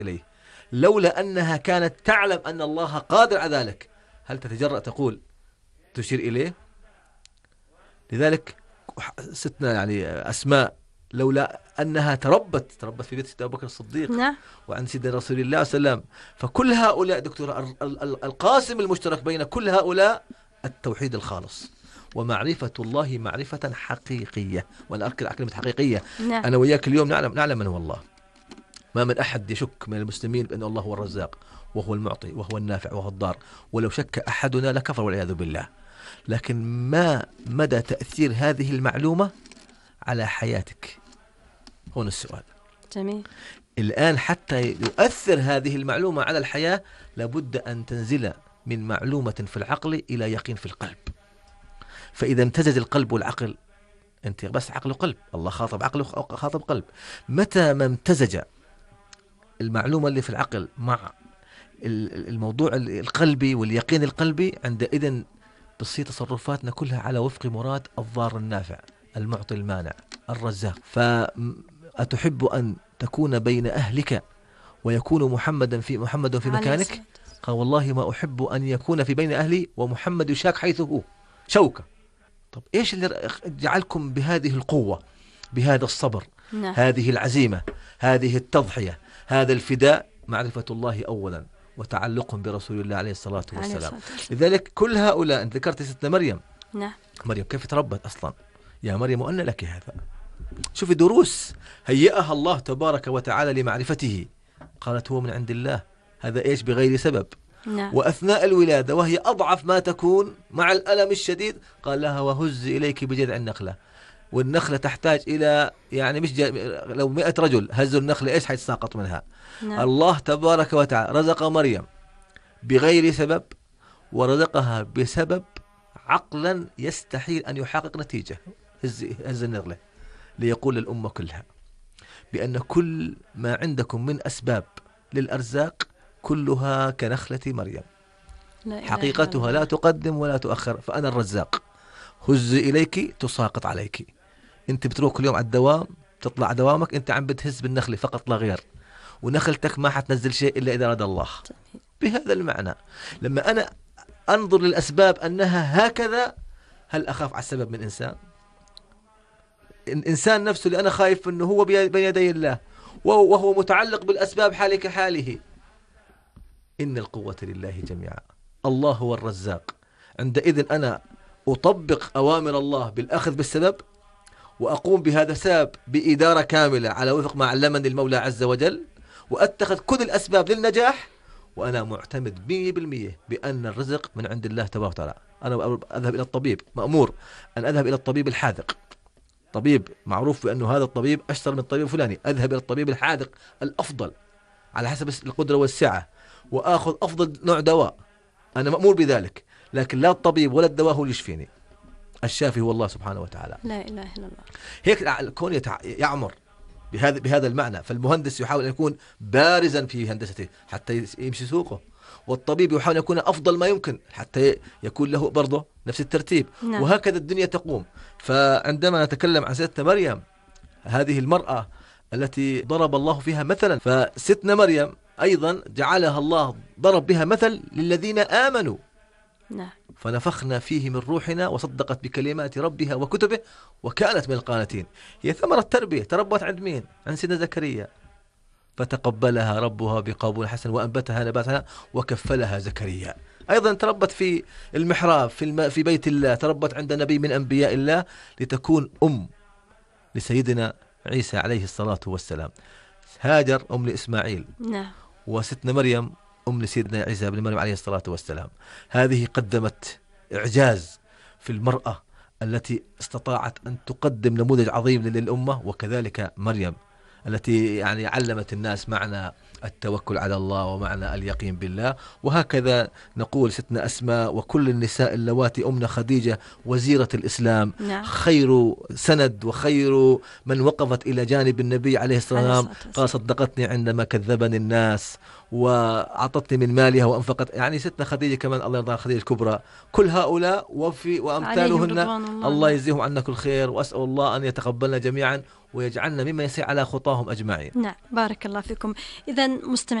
إليه، لولا أنها كانت تعلم أن الله قادر على ذلك هل تتجرأ تقول تشير إليه؟ لذلك ستنا يعني أسماء لولا أنها تربت في بيت سيدنا أبو بكر الصديق نعم. وعند سيدنا رسول الله صلى الله عليه وسلم. فكل هؤلاء دكتور القاسم المشترك بين كل هؤلاء التوحيد الخالص ومعرفة الله معرفة حقيقية. وأنا أركز على كلمة حقيقية. نعم. أنا وياك اليوم نعلم من هو الله. ما من أحد يشك من المسلمين بأن الله هو الرزاق وهو المعطي وهو النافع وهو الضار، ولو شك أحدنا لكفر والعياذ بالله. لكن ما مدى تأثير هذه المعلومة على حياتك؟ هنا السؤال. جميل. الآن حتى يؤثر هذه المعلومة على الحياة لابد أن تنزل من معلومة في العقل إلى يقين في القلب. فإذا امتزج القلب والعقل، أنت بس عقل وقلب، الله خاطب عقل وخاطب قلب. متى ما امتزج المعلومة اللي في العقل مع الموضوع القلبي واليقين القلبي، عندئذ بتصير تصرفاتنا كلها على وفق مراد الضار النافع المعطي المانع الرزاق. فأتحب أن تكون بين أهلك ويكون محمد في مكانك؟ قال والله ما أحب أن يكون في بين أهلي ومحمد يشاك حيث هو شوكة. طب إيش اللي جعلكم بهذه القوة، بهذا الصبر، نعم. هذه العزيمة، هذه التضحية، هذا الفداء؟ معرفة الله أولا وتعلق برسول الله عليه الصلاة والسلام. لذلك كل هؤلاء، أنت ذكرت ستنا مريم. نعم. مريم كيف تربت أصلا؟ يا مريم أن لك هذا. شوفي دروس هيئها الله تبارك وتعالى لمعرفته. قالت هو من عند الله، هذا إيش؟ بغير سبب. نعم. وأثناء الولادة وهي أضعف ما تكون مع الألم الشديد قال لها وهز إليك بجذع النخلة. والنخلة تحتاج إلى يعني مش لو 100 رجل هزوا النخلة إيش حيتساقط منها. نعم. الله تبارك وتعالى رزق مريم بغير سبب ورزقها بسبب عقلا يستحيل أن يحقق نتيجة. هز النخلة ليقول للأمة كلها بأن كل ما عندكم من أسباب للأرزاق كلها كنخلة مريم، حقيقتها لا تقدم ولا تؤخر، فأنا الرزاق. هز إليك تساقط عليك. أنت بتروح كل يوم على الدوام، تطلع دوامك أنت عم بتهز بالنخلة فقط لا غير، ونخلتك ما حتنزل شيء إلا إذا أراد الله. بهذا المعنى لما أنا أنظر للأسباب أنها هكذا، هل أخاف على السبب من إنسان؟ الإنسان نفسه اللي أنا خايف أنه هو بين يدي الله وهو متعلق بالأسباب حالي كحاله. إن القوة لله جميعا، الله هو الرزاق. عندئذ أنا أطبق أوامر الله بالأخذ بالسبب وأقوم بهذا السبب بإدارة كاملة على وفق ما علمني المولى عز وجل، وأتخذ كل الأسباب للنجاح، وأنا معتمد 100% بأن الرزق من عند الله تبارك وتعالى. أنا أذهب إلى الطبيب، مأمور أن أذهب إلى الطبيب الحاذق، طبيب معروف بأنه هذا الطبيب أشطر من الطبيب الفلاني، أذهب إلى الطبيب الحاذق الأفضل على حسب القدرة والسعة، وآخذ أفضل نوع دواء، أنا مأمور بذلك. لكن لا الطبيب ولا الدواء هو اللي يشفيني، الشافي هو الله سبحانه وتعالى. لا إله إلا الله. هيك الكون يعمر بهذا المعنى. فالمهندس يحاول أن يكون بارزا في هندسته حتى يمشي سوقه، والطبيب يحاول أن يكون أفضل ما يمكن حتى يكون له برضه نفس الترتيب. نعم. وهكذا الدنيا تقوم. فعندما نتكلم عن ستنا مريم، هذه المرأة التي ضرب الله فيها مثلا، فستنا مريم أيضا جعلها الله ضرب بها مثل للذين آمنوا. نعم. فنفخنا فيه من روحنا وصدقت بكلمات ربها وكتبه وكانت من القانتين. هي ثمرة تربية، تربت عند مين؟ عند سيدنا زكريا، فتقبلها ربها بقبول حسن وأنبتها نباتها وكفلها زكريا. أيضا تربت في المحراب في بيت الله، تربت عند نبي من أنبياء الله لتكون أم لسيدنا عيسى عليه الصلاة والسلام. هاجر أم لإسماعيل. نعم. وستنا مريم أم لسيدنا عيسى بن مريم عليه الصلاة والسلام. هذه قدمت إعجاز في المرأة التي استطاعت أن تقدم نموذج عظيم للأمة، وكذلك مريم التي يعني علمت الناس معنى التوكل على الله ومعنى اليقين بالله. وهكذا نقول ستنا أسماء وكل النساء اللواتي أمنا خديجة وزيرة الإسلام. نعم. خير سند وخير من وقفت إلى جانب النبي عليه الصلاة والسلام. قال صدقتني عندما كذبني الناس وأعطتني من مالها وأنفقت. يعني ستنا خديجة كمان الله يرضى، خديجة الكبرى. كل هؤلاء وأمثالهن الله يجزيهم عنا كل خير، وأسأل الله أن يتقبلنا جميعا ويجعلنا مما يسير على خطاهم أجمعين. نعم، بارك الله فيكم. إذا مستمع